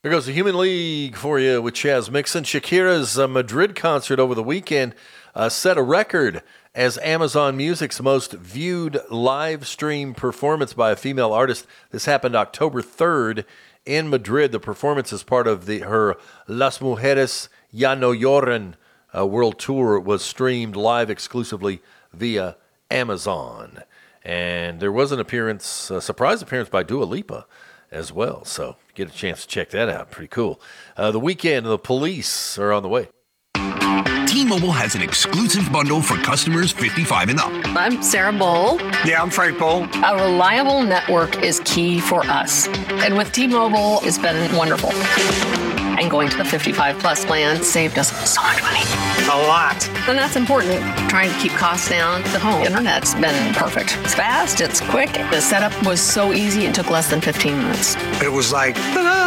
There goes the Human League for you with Chaz Mixon. Shakira's Madrid concert over the weekend set a record as Amazon Music's most viewed live stream performance by a female artist. This happened October 3rd in Madrid. The performance is part of her Las Mujeres Ya No Lloran world tour. Was streamed live exclusively via Amazon. And there was an appearance, a surprise appearance by Dua Lipa as well. So get a chance to check that out. Pretty cool. The Weeknd, the Police are on the way. T-Mobile has an exclusive bundle for customers 55 and up. I'm Sarah Bowl. Yeah, I'm Frank Bowl. A reliable network is key for us. And with T-Mobile, it's been wonderful. And going to the 55 plus plan saved us so much money. A lot. And that's important. Trying to keep costs down. The home internet's been perfect. It's fast, it's quick. The setup was so easy, it took less than 15 minutes. It was like,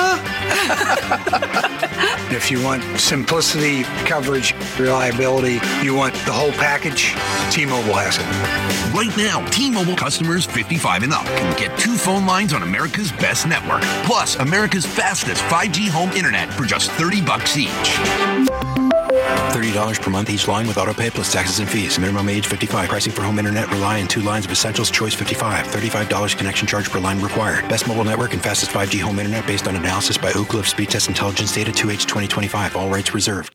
if you want simplicity, coverage, reliability, you want the whole package, T-Mobile has it. Right now, T-Mobile customers 55 and up can get 2 phone lines on America's best network, plus America's fastest 5G home internet for just $30 each. $30 per month each line with autopay plus taxes and fees. Minimum age 55. Pricing for home internet rely on 2 lines of Essentials Choice 55. $35 connection charge per line required. Best mobile network and fastest 5G home internet based on analysis by Ookla of Speed Test Intelligence Data 2H 2025. All rights reserved.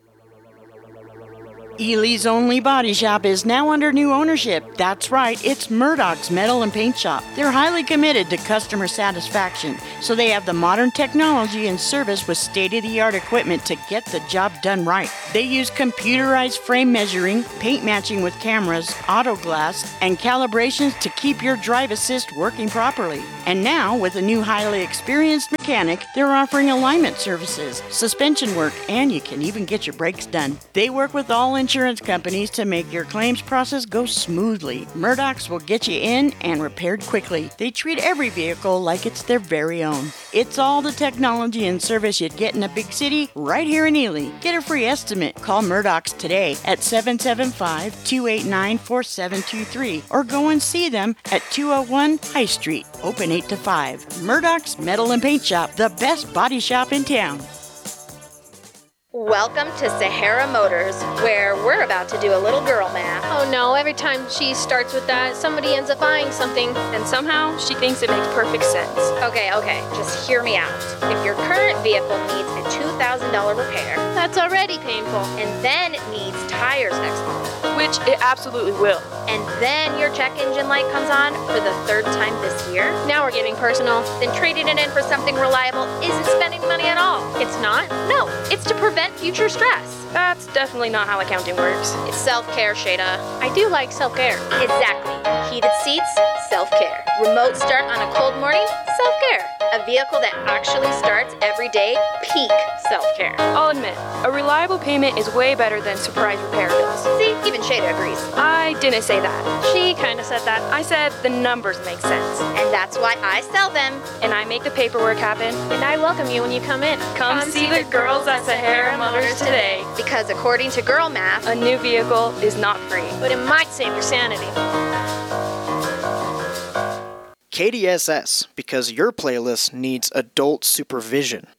Ely's only body shop is now under new ownership. That's right, it's Murdoch's Metal and Paint Shop. They're highly committed to customer satisfaction, so they have the modern technology and service with state-of-the-art equipment to get the job done right. They use computerized frame measuring, paint matching with cameras, auto glass, and calibrations to keep your drive assist working properly. And now, with a new highly experienced mechanic, they're offering alignment services, suspension work, and you can even get your brakes done. They work with all insurance companies to make your claims process go smoothly. Murdoch's will get you in and repaired quickly. They treat every vehicle like it's their very own. It's all the technology and service you'd get in a big city right here in Ely. Get a free estimate. Call Murdoch's today at 775-289-4723 or go and see them at 201 High Street, open 8 to 5. Murdoch's Metal and Paint Shop, the best body shop in town. Welcome to Sahara Motors, where we're about to do a little girl math. Oh no, every time she starts with that, somebody ends up buying something, and somehow she thinks it makes perfect sense. Okay, just hear me out. If your current vehicle needs a $2,000 repair, That's already painful. and then it needs tires next month, Which it absolutely will. and then your check engine light comes on for the 3rd time this year, Now we're getting personal. then trading it in for something reliable isn't spending money at all. It's not? No, it's to prevent future stress. That's definitely not how accounting works. It's self-care, Shada. I do like self-care. Exactly. Heated seats, self-care. Remote start on a cold morning, self-care. A vehicle that actually starts every day, peak self-care. I'll admit, a reliable payment is way better than surprise repair bills. See, even Shada agrees. I didn't say that. She kind of said that. I said the numbers make sense. And that's why I sell them. And I make the paperwork happen. And I welcome you when you come in. Come see the girls at Sahara Motors today. Because according to girl math, A new vehicle is not free, but it might save your sanity. KDSS, because your playlist needs adult supervision.